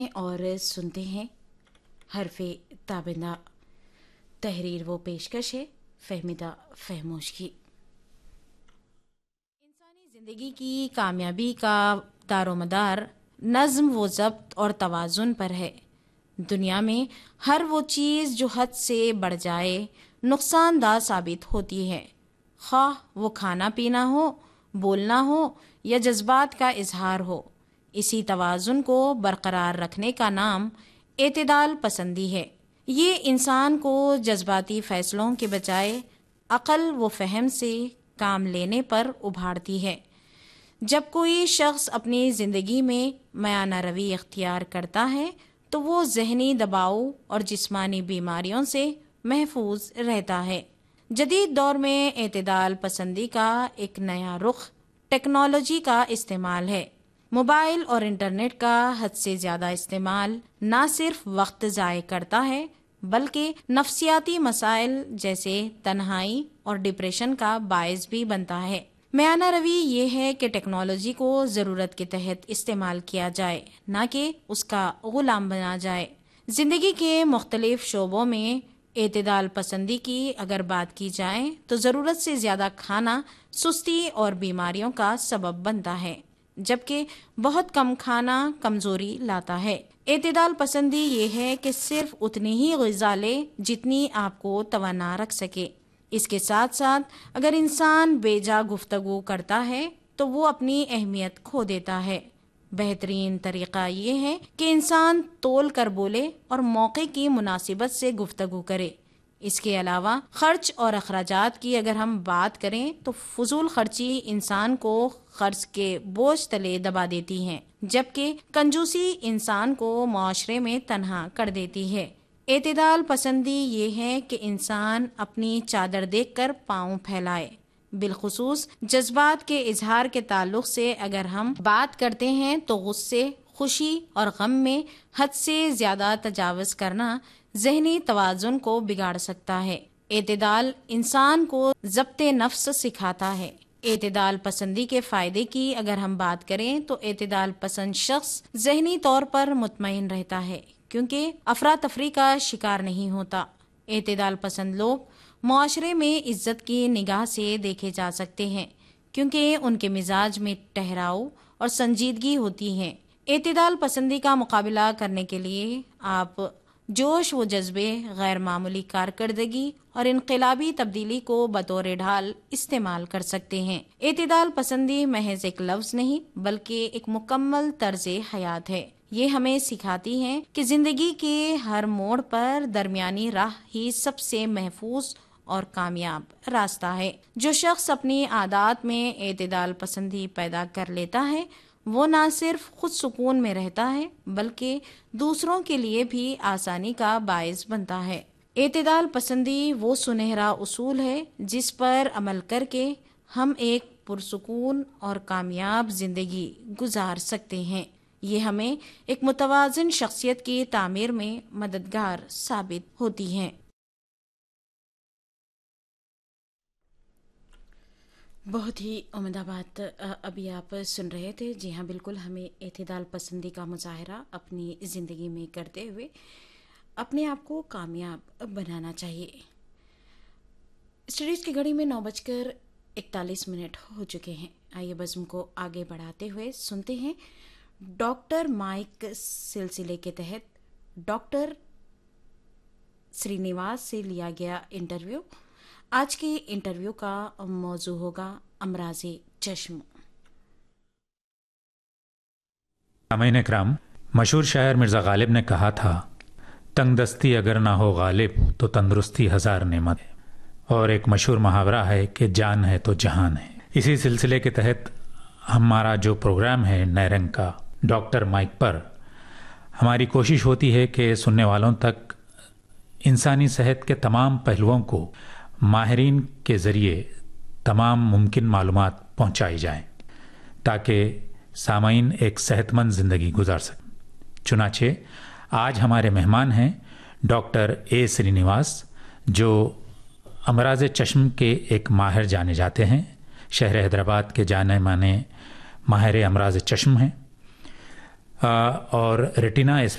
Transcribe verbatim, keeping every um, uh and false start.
اور سنتے ہیں حرف تابندہ. تحریر وہ پیشکش ہے فہمیدہ فہموش کی. انسانی زندگی کی کامیابی کا دار و مدار نظم و ضبط اور توازن پر ہے. دنیا میں ہر وہ چیز جو حد سے بڑھ جائے نقصان دہ ثابت ہوتی ہے، خواہ وہ کھانا پینا ہو، بولنا ہو یا جذبات کا اظہار ہو. اسی توازن کو برقرار رکھنے کا نام اعتدال پسندی ہے. یہ انسان کو جذباتی فیصلوں کے بجائے عقل و فہم سے کام لینے پر ابھارتی ہے. جب کوئی شخص اپنی زندگی میں میانہ روی اختیار کرتا ہے تو وہ ذہنی دباؤ اور جسمانی بیماریوں سے محفوظ رہتا ہے. جدید دور میں اعتدال پسندی کا ایک نیا رخ ٹیکنالوجی کا استعمال ہے. موبائل اور انٹرنیٹ کا حد سے زیادہ استعمال نہ صرف وقت ضائع کرتا ہے بلکہ نفسیاتی مسائل جیسے تنہائی اور ڈپریشن کا باعث بھی بنتا ہے. میانہ روی یہ ہے کہ ٹیکنالوجی کو ضرورت کے تحت استعمال کیا جائے، نہ کہ اس کا غلام بنا جائے. زندگی کے مختلف شعبوں میں اعتدال پسندی کی اگر بات کی جائے تو ضرورت سے زیادہ کھانا سستی اور بیماریوں کا سبب بنتا ہے، جبکہ بہت کم کھانا کمزوری لاتا ہے. اعتدال پسندی یہ ہے کہ صرف اتنی ہی غذا لے جتنی آپ کو توانا رکھ سکے. اس کے ساتھ ساتھ اگر انسان بے جا گفتگو کرتا ہے تو وہ اپنی اہمیت کھو دیتا ہے. بہترین طریقہ یہ ہے کہ انسان تول کر بولے اور موقع کی مناسبت سے گفتگو کرے. اس کے علاوہ خرچ اور اخراجات کی اگر ہم بات کریں تو فضول خرچی انسان کو قرض کے بوجھ تلے دبا دیتی ہیں، جبکہ کنجوسی انسان کو معاشرے میں تنہا کر دیتی ہے. اعتدال پسندی یہ ہے کہ انسان اپنی چادر دیکھ کر پاؤں پھیلائے. بالخصوص جذبات کے اظہار کے تعلق سے اگر ہم بات کرتے ہیں تو غصے، خوشی اور غم میں حد سے زیادہ تجاوز کرنا ذہنی توازن کو بگاڑ سکتا ہے. اعتدال انسان کو ضبط نفس سکھاتا ہے. اعتدال پسندی کے فائدے کی اگر ہم بات کریں تو اعتدال پسند شخص ذہنی طور پر مطمئن رہتا ہے کیونکہ افراتفری کا شکار نہیں ہوتا. اعتدال پسند لوگ معاشرے میں عزت کی نگاہ سے دیکھے جا سکتے ہیں کیونکہ ان کے مزاج میں ٹھہراؤ اور سنجیدگی ہوتی ہے. اعتدال پسندی کا مقابلہ کرنے کے لیے آپ جوش و جذبے، غیر معمولی کارکردگی اور انقلابی تبدیلی کو بطور ڈھال استعمال کر سکتے ہیں. اعتدال پسندی محض ایک لفظ نہیں بلکہ ایک مکمل طرز حیات ہے. یہ ہمیں سکھاتی ہے کہ زندگی کے ہر موڑ پر درمیانی راہ ہی سب سے محفوظ اور کامیاب راستہ ہے. جو شخص اپنی عادات میں اعتدال پسندی پیدا کر لیتا ہے وہ نہ صرف خود سکون میں رہتا ہے بلکہ دوسروں کے لیے بھی آسانی کا باعث بنتا ہے. اعتدال پسندی وہ سنہرا اصول ہے جس پر عمل کر کے ہم ایک پرسکون اور کامیاب زندگی گزار سکتے ہیں. یہ ہمیں ایک متوازن شخصیت کی تعمیر میں مددگار ثابت ہوتی ہیں. بہت ہی عمدہ بات ابھی آپ سن رہے تھے. جی ہاں، بالکل ہمیں اعتدال پسندی کا مظاہرہ اپنی زندگی میں کرتے ہوئے اپنے آپ کو کامیاب بنانا چاہیے. اسٹڈیز کی گھڑی میں نو بج کر اکتالیس منٹ ہو چکے ہیں. آئیے بزم کو آگے بڑھاتے ہوئے سنتے ہیں ڈاکٹر مائک سلسلے کے تحت ڈاکٹر سرینیواس سے لیا گیا انٹرویو. آج کے انٹرویو کا موضوع ہوگا امراض چشم. سامعین اکرام، مشہور شاعر مرزا غالب نے کہا تھا تنگ دستی اگر نہ ہو غالب تو تندرستی ہزار نعمت ہے. اور ایک مشہور محاورہ ہے کہ جان ہے تو جہان ہے. اسی سلسلے کے تحت ہمارا جو پروگرام ہے نئے رنگ کا ڈاکٹر مائک پر، ہماری کوشش ہوتی ہے کہ سننے والوں تک انسانی صحت کے تمام پہلوؤں کو ماہرین کے ذریعے تمام ممکن معلومات پہنچائی جائیں تاکہ سامعین ایک صحت مند زندگی گزار سکیں. چنانچہ آج ہمارے مہمان ہیں ڈاکٹر اے سرینیواس، جو امراض چشم کے ایک ماہر جانے جاتے ہیں. شہر حیدرآباد کے جانے مانے ماہر امراض چشم ہیں. اور रेटिना